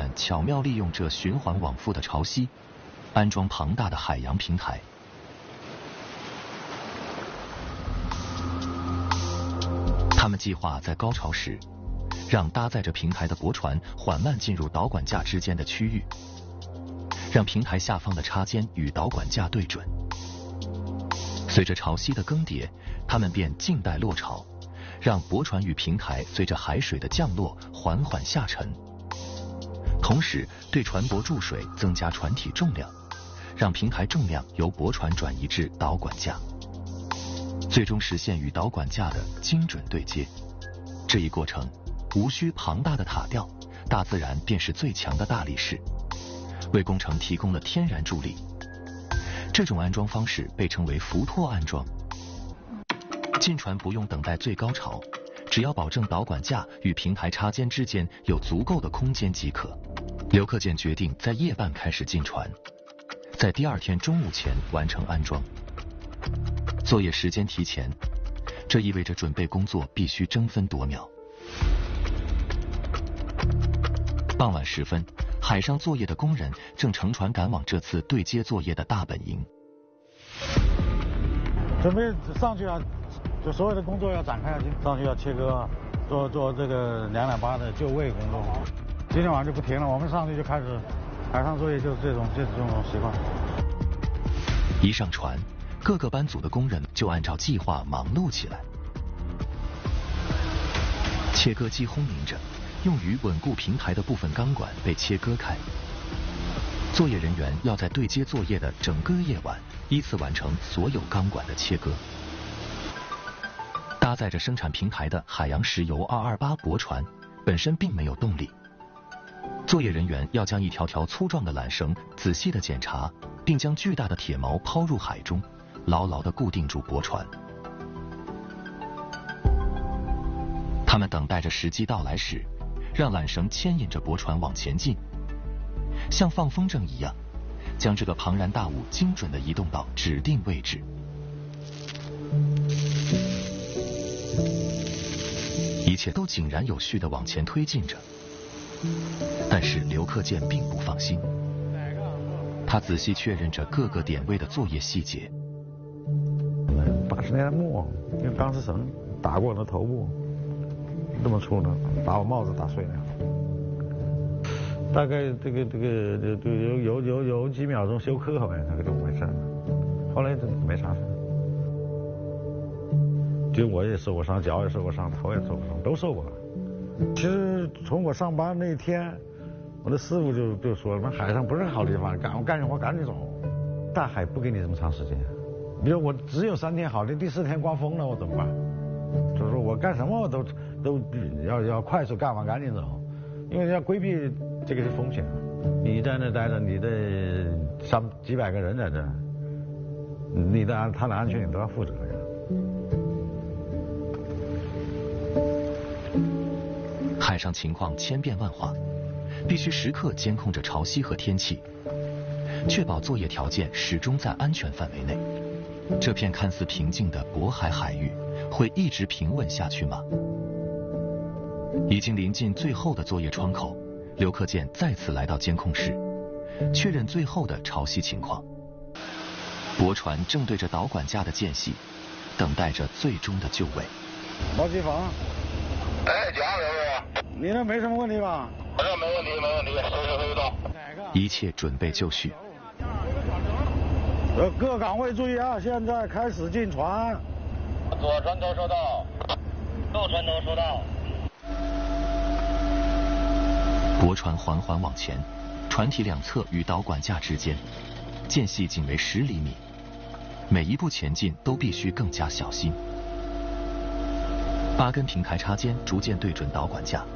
们巧妙利用这循环往复的潮汐，安装庞大的海洋平台。他们计划在高潮时，让搭载着平台的驳船缓慢进入导管架之间的区域，让平台下方的插尖与导管架对准。随着潮汐的更迭，他们便静待落潮，让驳船与平台随着海水的降落缓缓下沉，同时对船舶注水增加船体重量，让平台重量由驳船转移至导管架，最终实现与导管架的精准对接。这一过程无需庞大的塔吊，大自然便是最强的大力士，为工程提供了天然助力。这种安装方式被称为浮托安装。进船不用等待最高潮，只要保证导管架与平台插尖之间有足够的空间即可。刘克建决定在夜半开始进船，在第二天中午前完成安装。作业时间提前，这意味着准备工作必须争分夺秒。傍晚时分，海上作业的工人正乘船赶往这次对接作业的大本营。 准备上去啊，就所有的工作要展开，上去要切割，做这个228的就位工作。今天晚上就不停了，我们上去就开始海上作业，就是这种习惯。 一上船，各个班组的工人就按照计划忙碌起来。切割机轰鸣着，用于稳固平台的部分钢管被切割开。作业人员要在对接作业的整个夜晚依次完成所有钢管的切割。搭载着生产平台的海洋石油228驳船本身并没有动力，作业人员要将一条条粗壮的缆绳仔细地检查，并将巨大的铁锚抛入海中，牢牢地固定住驳船。他们等待着时机到来时，让缆绳牵引着驳船往前进，像放风筝一样，将这个庞然大物精准地移动到指定位置。一切都井然有序地往前推进着，但是刘克建并不放心。他仔细确认着各个点位的作业细节。 80年代末用钢丝绳打过我的头部，这么粗的，把我帽子打碎了。大概这个有几秒钟休克，好像那个就没事了。后来就没啥事。就我也受过伤，脚也受过伤，头也受过伤，都受过。其实从我上班那天，我的师傅就说了，海上不是好地方，干活赶紧走。大海不给你这么长时间，比如我只有3天好的，第4天刮风了，我怎么办？就是说我干什么我都要快速干完赶紧走，因为要规避这个是风险。你在那待着，你的几百个人在这，他的安全你都要负责呀。 海上情况千变万化，必须时刻监控着潮汐和天气，确保作业条件始终在安全范围内。这片看似平静的渤海海域会一直平稳下去吗？已经临近最后的作业窗口，刘克建再次来到监控室，确认最后的潮汐情况。驳船正对着导管架的间隙，等待着最终的就位。 毛机房。 哎，讲刘师， 你那没什么问题吧？ 没问题，收到。 一切准备就绪。 各岗位注意啊！现在开始进船。 左船头收到，右船头收到。 驳船缓缓往前，船体两侧与导管架之间间隙仅为10厘米，每一步前进都必须更加小心。8根平台插尖逐渐对准导管架，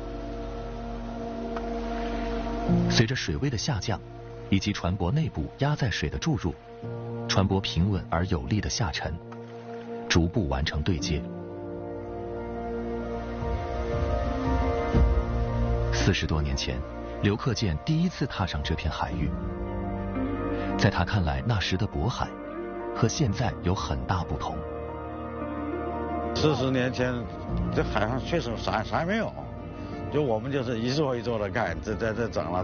随着水位的下降，以及船舶内部压在水的注入，船舶平稳而有力的下沉，逐步完成对接。40多年前，刘克建第一次踏上这片海域，在他看来，那时的渤海和现在有很大不同。 40年前，这海上确实啥也没有，就我们就是一座一座的盖，这整了。